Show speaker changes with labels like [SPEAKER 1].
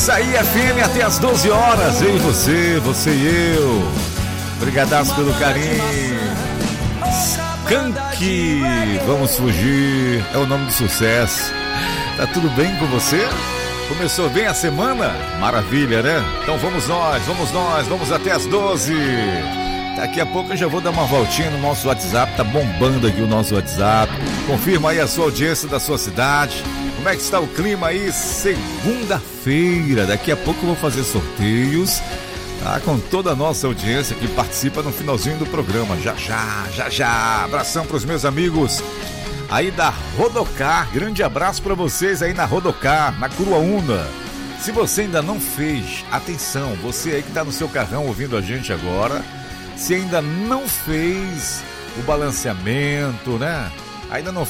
[SPEAKER 1] Isso aí, FM, até as 12 horas. Eu e você e eu. Brigadaço pelo carinho. Skank, vamos fugir. É o nome do sucesso. Tá tudo bem com você? Começou bem a semana? Maravilha, né? Então vamos nós até as 12. Daqui a pouco eu já vou dar uma voltinha no nosso WhatsApp. Tá bombando aqui o nosso WhatsApp. Confirma aí a sua audiência da sua cidade. Como é que está o clima aí? Segunda-feira. Daqui a pouco eu vou fazer sorteios, tá? Com toda a nossa audiência que participa no finalzinho do programa. Já. Abração para os meus amigos aí da Rodocar. Grande abraço para vocês aí na Rodocar, na Curuaúna. Se você ainda não fez, atenção, você aí que está no seu carrão ouvindo a gente agora, se ainda não fez o balanceamento, né? Ainda não